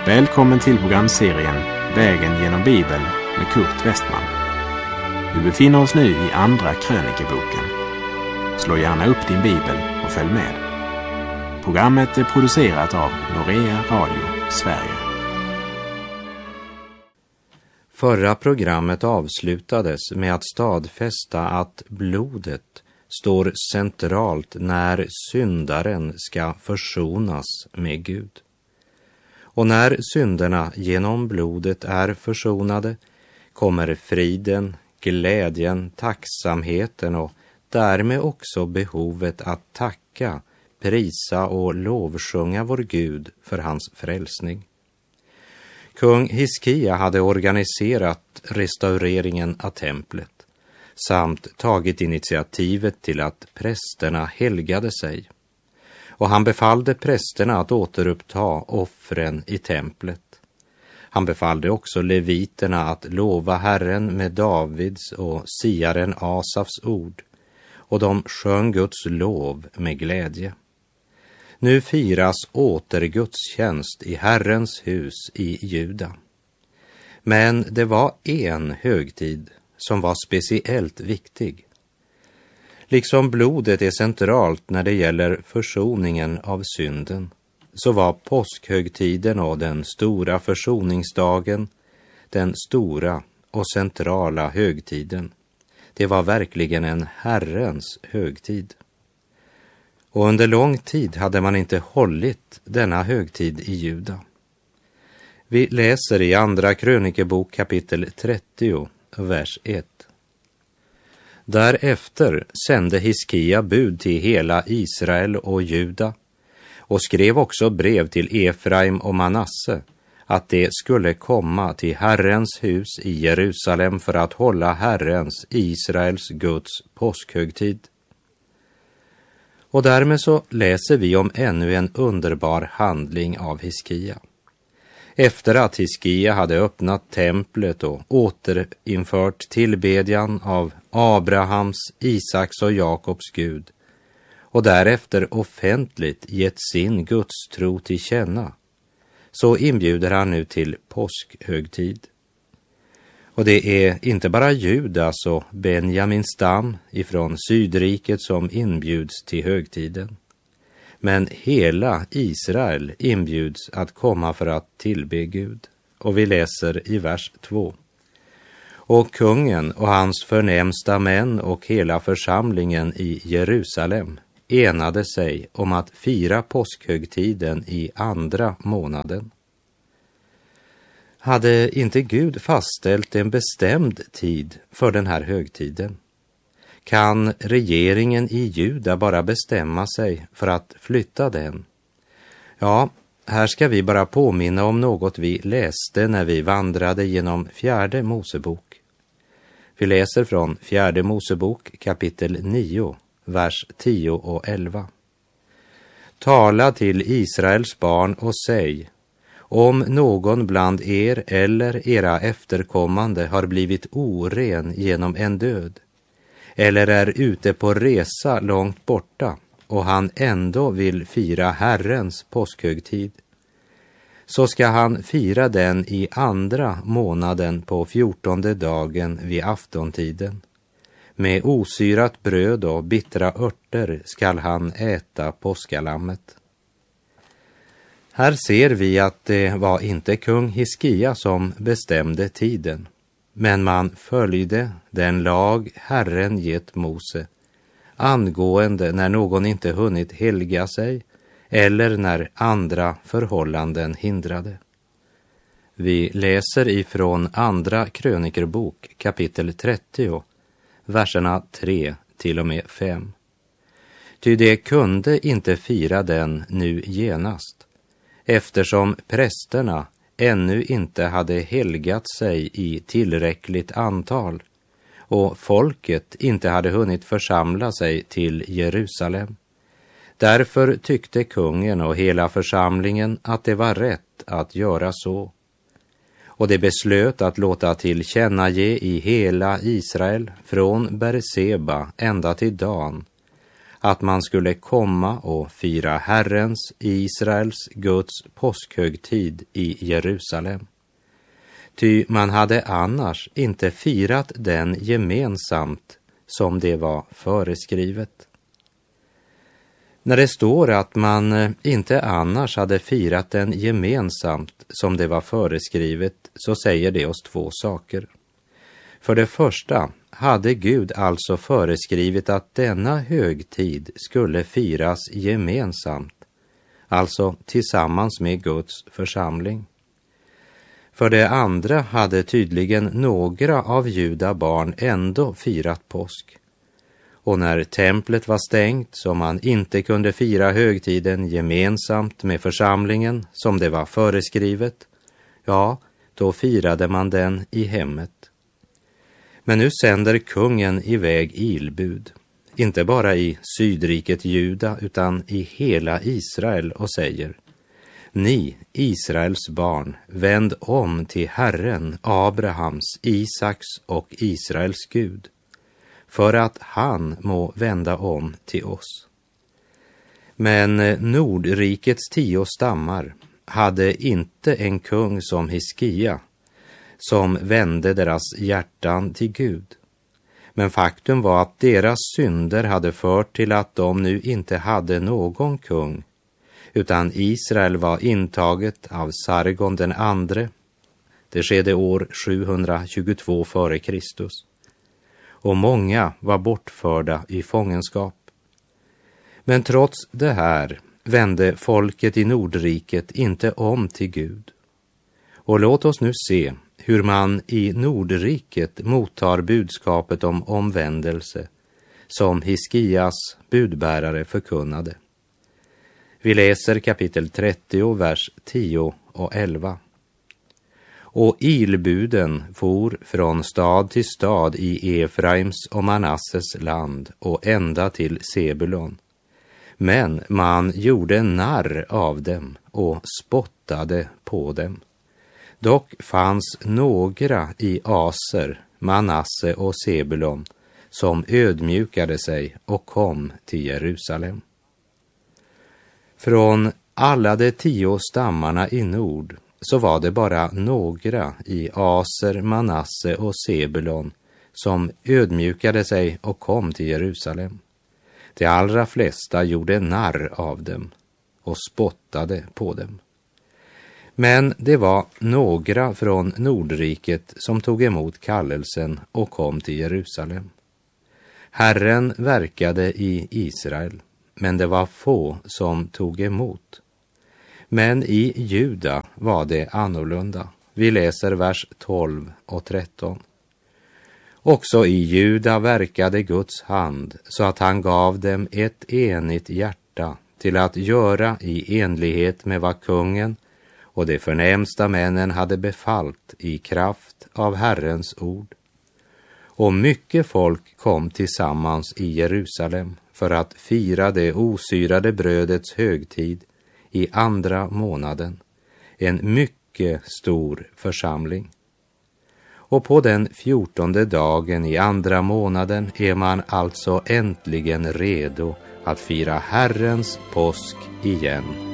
Välkommen till programserien Vägen genom Bibeln med Kurt Westman. Vi befinner oss nu i Andra krönikeboken. Slå gärna upp din bibel och följ med. Programmet är producerat av Norea Radio Sverige. Förra programmet avslutades med att stadfästa att blodet står centralt när syndaren ska försonas med Gud. Och när synderna genom blodet är försonade kommer friden, glädjen, tacksamheten och därmed också behovet att tacka, prisa och lovsjunga vår Gud för hans frälsning. Kung Hiskia hade organiserat restaureringen av templet samt tagit initiativet till att prästerna helgade sig. Och han befallde prästerna att återuppta offren i templet. Han befallde också leviterna att lova Herren med Davids och siaren Asafs ord, och de sjöng Guds lov med glädje. Nu firas återgudstjänst i Herrens hus i Juda. Men det var en högtid som var speciellt viktig. Liksom blodet är centralt när det gäller försoningen av synden, så var påskhögtiden och den stora försoningsdagen den stora och centrala högtiden. Det var verkligen en Herrens högtid. Och under lång tid hade man inte hållit denna högtid i Juda. Vi läser i Andra krönikebok kapitel 30, vers 1. Därefter sände Hiskia bud till hela Israel och Juda och skrev också brev till Efraim och Manasse att det skulle komma till Herrens hus i Jerusalem för att hålla Herrens, Israels Guds påskhögtid. Och därmed så läser vi om ännu en underbar handling av Hiskia. Efter att Hiskia hade öppnat templet och återinfört tillbedjan av Abrahams, Isaks och Jakobs Gud och därefter offentligt gett sin gudstro till känna, så inbjuder han nu till påskhögtid. Och det är inte bara Judas och Benjamins stam ifrån Sydriket som inbjuds till högtiden. Men hela Israel inbjuds att komma för att tillbe Gud. Och vi läser i vers 2. Och kungen och hans förnämsta män och hela församlingen i Jerusalem enade sig om att fira påskhögtiden i andra månaden. Hade inte Gud fastställt en bestämd tid för den här högtiden? Kan regeringen i Juda bara bestämma sig för att flytta den? Ja, här ska vi bara påminna om något vi läste när vi vandrade genom Fjärde Mosebok. Vi läser från Fjärde Mosebok kapitel 9, vers 10 och 11. Tala till Israels barn och säg: om någon bland er eller era efterkommande har blivit oren genom en död, eller är ute på resa långt borta och han ändå vill fira Herrens påskhögtid, så ska han fira den i andra månaden på 14:e dagen vid aftontiden. Med osyrat bröd och bittra örter skall han äta påskalammet. Här ser vi att det var inte kung Hiskia som bestämde tiden, men man följde den lag Herren gett Mose angående när någon inte hunnit helga sig eller när andra förhållanden hindrade. Vi läser ifrån Andra krönikerbok kapitel 30, verserna 3 till och med 5. Ty det kunde inte fira den nu genast, eftersom prästerna ännu inte hade helgat sig i tillräckligt antal och folket inte hade hunnit församla sig till Jerusalem. Därför tyckte kungen och hela församlingen att det var rätt att göra så. Och det beslöt att låta tillkännage i hela Israel från Berseba ända till Dan att man skulle komma och fira Herrens, Israels, Guds påskhögtid i Jerusalem. Ty man hade annars inte firat den gemensamt som det var föreskrivet. När det står att man inte annars hade firat den gemensamt som det var föreskrivet, så säger det oss två saker. För det första hade Gud alltså föreskrivit att denna högtid skulle firas gemensamt, alltså tillsammans med Guds församling. För det andra hade tydligen några av Juda barn ändå firat påsk. Och när templet var stängt så man inte kunde fira högtiden gemensamt med församlingen som det var föreskrivet, ja, då firade man den i hemmet. Men nu sänder kungen iväg ilbud, inte bara i sydriket Juda utan i hela Israel, och säger: Ni, Israels barn, vänd om till Herren, Abrahams, Isaks och Israels Gud, för att han må vända om till oss. Men Nordrikets 10 stammar hade inte en kung som Hiskia, som vände deras hjärtan till Gud. Men faktum var att deras synder hade fört till att de nu inte hade någon kung, utan Israel var intaget av Sargon den andre. Det skedde år 722 före Kristus. Och många var bortförda i fångenskap. Men trots det här vände folket i Nordriket inte om till Gud. Och låt oss nu se hur man i Nordriket mottar budskapet om omvändelse som Hiskias budbärare förkunnade. Vi läser kapitel 30, vers 10 och 11. Och ilbuden for från stad till stad i Efraims och Manasses land och ända till Sebulon. Men man gjorde narr av dem och spottade på dem. Dock fanns några i Aser, Manasse och Sebulon som ödmjukade sig och kom till Jerusalem. Från alla de 10 stammarna i nord så var det bara några i Aser, Manasse och Sebulon som ödmjukade sig och kom till Jerusalem. De allra flesta gjorde narr av dem och spottade på dem. Men det var några från Nordriket som tog emot kallelsen och kom till Jerusalem. Herren verkade i Israel, men det var få som tog emot. Men i Juda var det annorlunda. Vi läser vers 12 och 13. Också i Juda verkade Guds hand så att han gav dem ett enigt hjärta till att göra i enlighet med vad kungen och de förnämsta männen hade befallt i kraft av Herrens ord. Och mycket folk kom tillsammans i Jerusalem för att fira det osyrade brödets högtid i 2:a månaden, en mycket stor församling. Och på den 14:e dagen i 2:a månaden är man alltså äntligen redo att fira Herrens påsk igen.